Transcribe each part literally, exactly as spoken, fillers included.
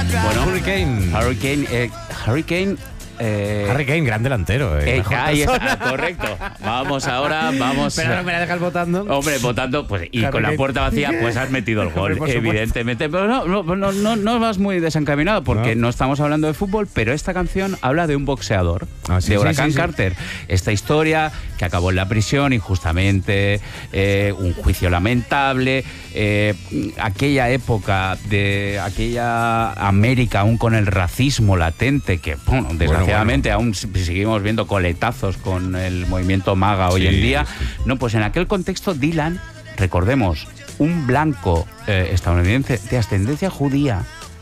Bueno, Hurricane. Hurricane, eh, Hurricane Eh, Harry Kane, gran delantero. Eh, eh, ahí está, correcto. Vamos ahora, vamos. Pero no me la dejas votando. Hombre, votando, pues, y Harry con la Kane. puerta vacía, pues has metido el gol, Hombre, evidentemente. Pero no, no, no, no, no vas muy desencaminado, porque no. no estamos hablando de fútbol, pero esta canción habla de un boxeador, ah, sí, de sí, Huracán sí, sí. Carter. Esta historia que acabó en la prisión injustamente, eh, un juicio lamentable, eh, aquella época de aquella América aún con el racismo latente, que, bueno, desgraciadamente bueno, bueno. aún seguimos viendo coletazos con el movimiento MAGA hoy sí, en día. Sí. No, pues en aquel contexto Dylan, recordemos, un blanco eh, estadounidense de ascendencia judía,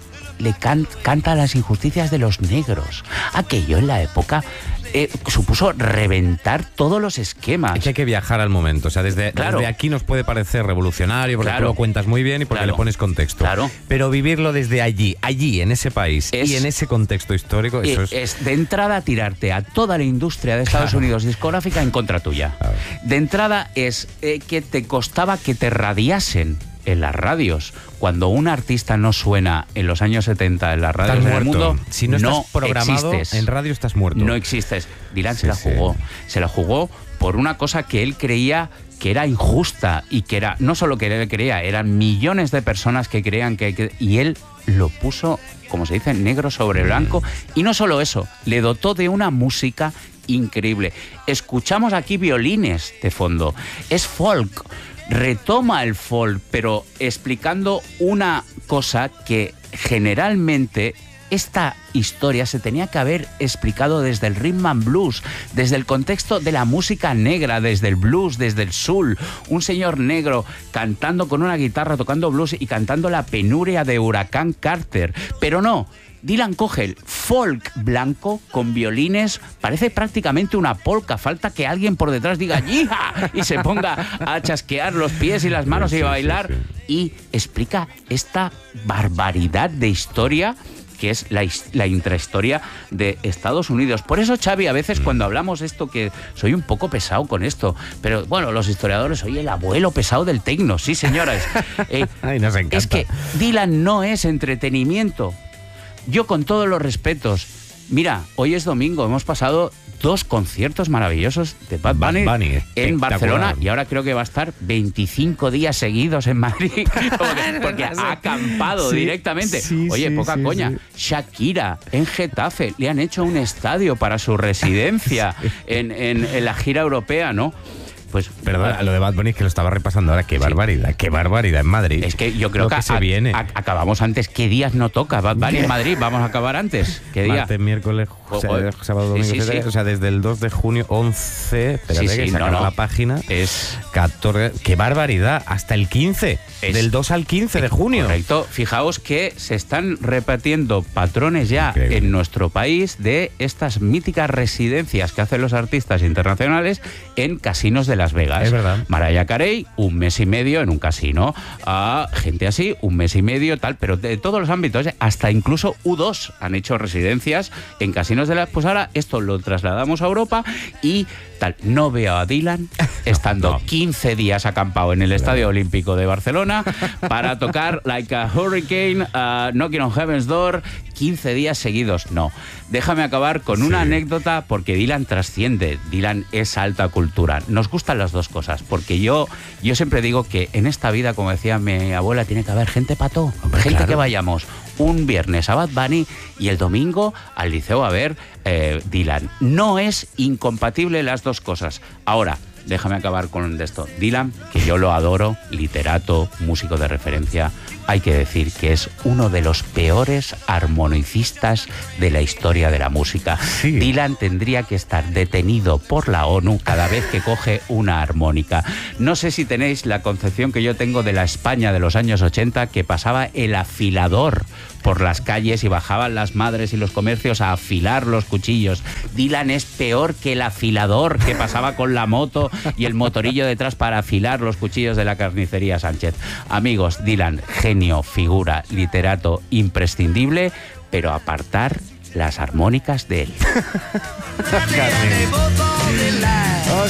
le can canta las injusticias de los negros. Aquello en la época eh, supuso reventar todos los esquemas. Es que hay que viajar al momento. O sea, desde, claro. desde aquí nos puede parecer revolucionario porque claro. tú lo cuentas muy bien y porque claro. le pones contexto. Claro. Pero vivirlo desde allí, allí, en ese país es, y en ese contexto histórico, eso es... Es de entrada tirarte a toda la industria de Estados claro. Unidos discográfica en contra tuya. Claro. De entrada es eh, que te costaba que te radiasen en las radios. Cuando un artista no suena en los años setenta en las radios estás del muerto. mundo, si no, no estás programado existes. En radio estás muerto. No existes. Dylan sí, se la jugó. Sí. Se la jugó por una cosa que él creía que era injusta y que era, no solo que él creía, eran millones de personas que creían que, que y él lo puso, como se dice, negro sobre blanco. Y no solo eso, le dotó de una música increíble. Escuchamos aquí violines de fondo. Es folk. Retoma el folk, pero explicando una cosa que generalmente esta historia se tenía que haber explicado desde el rhythm and blues, desde el contexto de la música negra, desde el blues, desde el soul. Un señor negro cantando con una guitarra, tocando blues y cantando la penuria de Huracán Carter. Pero no. Dylan coge el folk blanco con violines, parece prácticamente una polka, falta que alguien por detrás diga ¡yija! Y se ponga a chasquear los pies y las manos sí, y a bailar sí, sí. Y explica esta barbaridad de historia que es la, la intrahistoria de Estados Unidos. Por eso, Xavi, a veces cuando hablamos esto, que soy un poco pesado con esto, pero bueno, los historiadores, oye, el abuelo pesado del tecno, sí señores. Eh, Ay, nos encanta. Es que Dylan no es entretenimiento. Yo, con todos los respetos, mira, hoy es domingo, hemos pasado dos conciertos maravillosos de Bad Bunny, Bad Bunny en Barcelona y ahora creo que va a estar veinticinco días seguidos en Madrid porque, porque ha acampado sí, directamente. Sí, Oye, sí, poca sí, coña. Sí. Shakira en Getafe le han hecho un estadio para su residencia sí. en, en, en la gira europea, ¿no? Pues, Perdón, lo de Bad Bunny es que lo estaba repasando ahora. Qué barbaridad, sí. qué barbaridad en Madrid. Es que yo creo que, que se a, viene. A, acabamos antes. ¿Qué días no toca Bad Bunny en Madrid? Vamos a acabar antes. ¿Qué día? Martes, miércoles, o sea, sábado, domingo, sí, sí, sí. O sea, desde el dos de junio, once. Espérate sí, sí, que se no, acaba no. la página. Es catorce. ¡Qué barbaridad! Hasta el quince. Es, del dos al quince de junio. Correcto. Fijaos que se están repitiendo patrones ya Increíble. en nuestro país de estas míticas residencias que hacen los artistas internacionales en casinos de Las Vegas. Es verdad. Mariah Carey, un mes y medio en un casino. A gente así, un mes y medio, tal, pero de todos los ámbitos, hasta incluso U dos han hecho residencias en casinos de la... Pues ahora esto lo trasladamos a Europa y tal. No veo a Dylan estando no, no. quince días acampado en el Estadio Olímpico de Barcelona para tocar Like a Hurricane, uh, Knocking on Heaven's Door, quince días seguidos. No. Déjame acabar con sí. una anécdota porque Dylan trasciende. Dylan es alta cultura. Nos gustan las dos cosas, porque yo, yo siempre digo que en esta vida, como decía mi abuela, tiene que haber gente pato, Hombre, gente claro. que vayamos un viernes a Bad Bunny y el domingo al liceo a ver eh, Dylan. No es incompatible las dos cosas. Ahora, déjame acabar con esto. Dylan, que yo lo adoro, literato, músico de referencia, hay que decir que es uno de los peores armonicistas de la historia de la música. Sí. Dylan tendría que estar detenido por la ONU cada vez que coge una armónica. No sé si tenéis la concepción que yo tengo de la España de los años ochenta, que pasaba el afilador por las calles y bajaban las madres y los comercios a afilar los cuchillos. Dylan es peor que el afilador que pasaba con la moto y el motorillo detrás para afilar los cuchillos de la carnicería Sánchez. Amigos, Dylan, genio, figura, literato imprescindible, pero apartar las armónicas de él. Ok,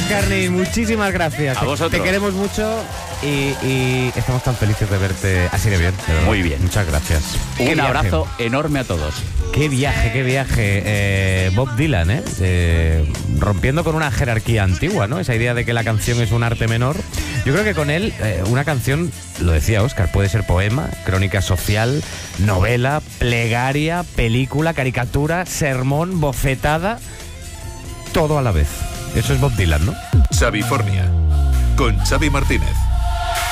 Carney, muchísimas gracias. A vosotros. Te queremos mucho y, y estamos tan felices de verte así de bien. De Muy bien. Muchas gracias. Un abrazo enorme a todos. Qué viaje, qué viaje. Eh, Bob Dylan, ¿eh? ¿eh? Rompiendo con una jerarquía antigua, ¿no? Esa idea de que la canción es un arte menor. Yo creo que con él, eh, una canción, lo decía Óscar, puede ser poema, crónica social, novela, plegaria, película, caricatura, sermón, bofetada, todo a la vez. Eso es Bob Dylan, ¿no? Xavifornia, con Xavi Martínez.